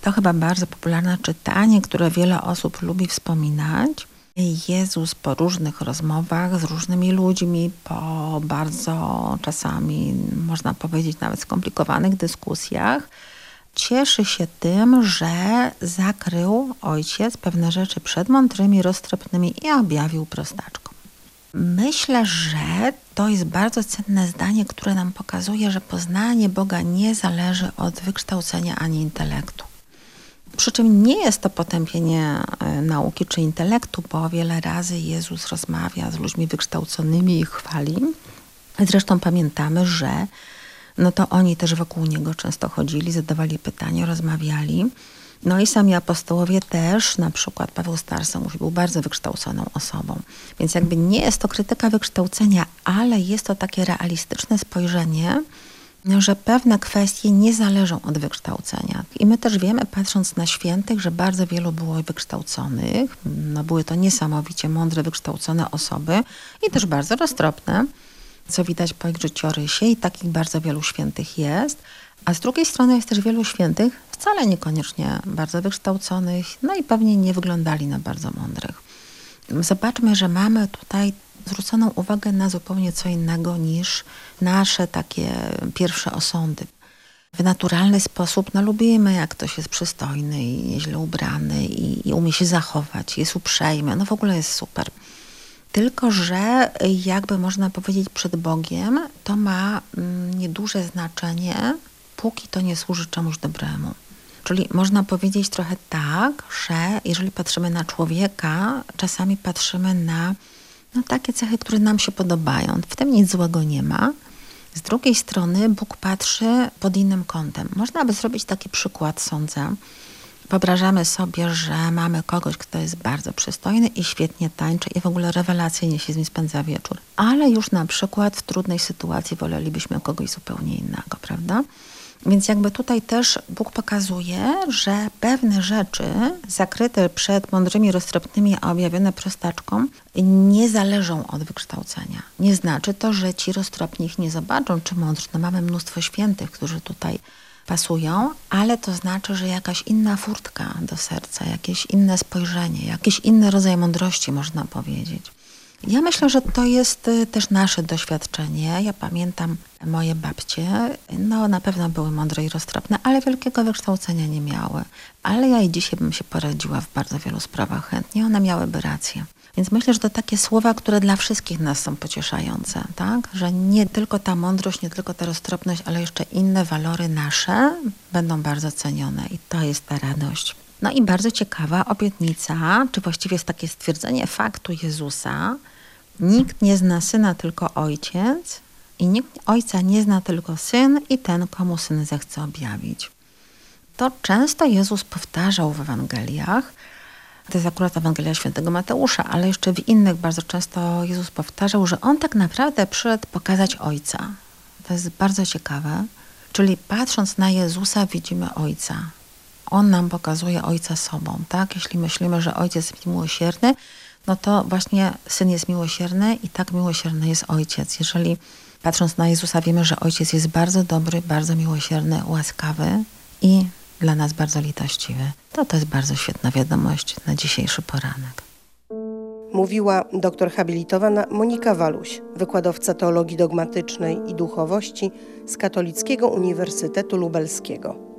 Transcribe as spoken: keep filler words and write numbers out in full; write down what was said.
To chyba bardzo popularne czytanie, które wiele osób lubi wspominać. Jezus po różnych rozmowach z różnymi ludźmi, po bardzo czasami, można powiedzieć, nawet skomplikowanych dyskusjach, cieszy się tym, że zakrył Ojciec pewne rzeczy przed mądrymi, roztropnymi i objawił prostaczkom. Myślę, że to jest bardzo cenne zdanie, które nam pokazuje, że poznanie Boga nie zależy od wykształcenia ani intelektu. Przy czym nie jest to potępienie nauki czy intelektu, bo wiele razy Jezus rozmawia z ludźmi wykształconymi i ich chwali. Zresztą pamiętamy, że no to oni też wokół Niego często chodzili, zadawali pytania, rozmawiali. No i sami apostołowie też, na przykład Paweł Starso był bardzo wykształconą osobą. Więc jakby nie jest to krytyka wykształcenia, ale jest to takie realistyczne spojrzenie, że pewne kwestie nie zależą od wykształcenia. I my też wiemy, patrząc na świętych, że bardzo wielu było wykształconych. No były to niesamowicie mądre, wykształcone osoby i też bardzo roztropne, co widać po ich życiorysie i takich bardzo wielu świętych jest. A z drugiej strony jest też wielu świętych, wcale niekoniecznie bardzo wykształconych, no i pewnie nie wyglądali na bardzo mądrych. Zobaczmy, że mamy tutaj zwróconą uwagę na zupełnie co innego niż nasze takie pierwsze osądy. W naturalny sposób no, lubimy, jak ktoś jest przystojny i nieźle ubrany i, i umie się zachować, jest uprzejmy, no w ogóle jest super. Tylko że jakby można powiedzieć przed Bogiem, to ma mm, nieduże znaczenie, póki to nie służy czemuś dobremu. Czyli można powiedzieć trochę tak, że jeżeli patrzymy na człowieka, czasami patrzymy na no, takie cechy, które nam się podobają. W tym nic złego nie ma. Z drugiej strony Bóg patrzy pod innym kątem. Można by zrobić taki przykład, sądzę. Wyobrażamy sobie, że mamy kogoś, kto jest bardzo przystojny i świetnie tańczy i w ogóle rewelacyjnie się z nim spędza wieczór. Ale już na przykład w trudnej sytuacji wolelibyśmy kogoś zupełnie innego, prawda? Więc jakby tutaj też Bóg pokazuje, że pewne rzeczy zakryte przed mądrymi, roztropnymi, a objawione prostaczkom nie zależą od wykształcenia. Nie znaczy to, że ci roztropni ich nie zobaczą, czy mądrzy. No mamy mnóstwo świętych, którzy tutaj pasują, ale to znaczy, że jakaś inna furtka do serca, jakieś inne spojrzenie, jakiś inny rodzaj mądrości, można powiedzieć. Ja myślę, że to jest też nasze doświadczenie. Ja pamiętam moje babcie, no na pewno były mądre i roztropne, ale wielkiego wykształcenia nie miały. Ale ja i dzisiaj bym się poradziła w bardzo wielu sprawach chętnie, one miałyby rację. Więc myślę, że to takie słowa, które dla wszystkich nas są pocieszające, tak? Że nie tylko ta mądrość, nie tylko ta roztropność, ale jeszcze inne walory nasze będą bardzo cenione i to jest ta radość. No i bardzo ciekawa obietnica, czy właściwie jest takie stwierdzenie faktu Jezusa. Nikt nie zna Syna, tylko Ojciec i nikt Ojca nie zna, tylko Syn i ten, komu Syn zechce objawić. To często Jezus powtarzał w Ewangeliach. To jest akurat Ewangelia Świętego Mateusza, ale jeszcze w innych bardzo często Jezus powtarzał, że On tak naprawdę przyszedł pokazać Ojca. To jest bardzo ciekawe. Czyli patrząc na Jezusa widzimy Ojca. On nam pokazuje Ojca sobą, tak? Jeśli myślimy, że Ojciec jest miłosierny, no to właśnie Syn jest miłosierny i tak miłosierny jest Ojciec. Jeżeli patrząc na Jezusa wiemy, że Ojciec jest bardzo dobry, bardzo miłosierny, łaskawy i dla nas bardzo litościwy, to to jest bardzo świetna wiadomość na dzisiejszy poranek. Mówiła doktor habilitowana Monika Waluś, wykładowca teologii dogmatycznej i duchowości z Katolickiego Uniwersytetu Lubelskiego.